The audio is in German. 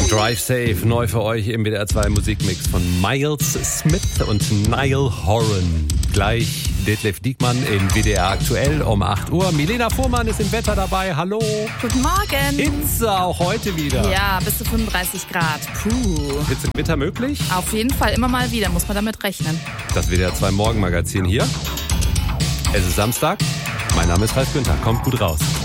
Drive Safe, neu für euch im WDR 2 Musikmix von Miles Smith und Niall Horan. Gleich Detlef Diekmann in WDR aktuell um 8 Uhr. Milena Fuhrmann ist im Wetter dabei. Hallo. Guten Morgen. Hitze auch heute wieder. Ja, bis zu 35 Grad. Puh. Hitzegewitter möglich? Auf jeden Fall immer mal wieder, muss man damit rechnen. Das WDR 2 Morgenmagazin hier. Es ist Samstag. Mein Name ist Ralf Günther. Kommt gut raus.